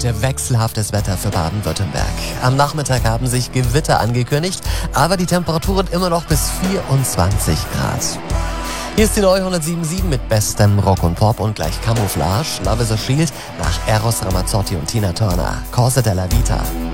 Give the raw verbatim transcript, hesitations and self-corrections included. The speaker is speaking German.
heute wechselhaftes Wetter für Baden-Württemberg. Am Nachmittag haben sich Gewitter angekündigt, aber die Temperaturen immer noch bis vierundzwanzig Grad. Hier ist die neue hundertsieben Komma sieben mit bestem Rock und Pop und gleich Camouflage. Love is a Shield nach Eros Ramazzotti und Tina Turner. Cosa della Vita.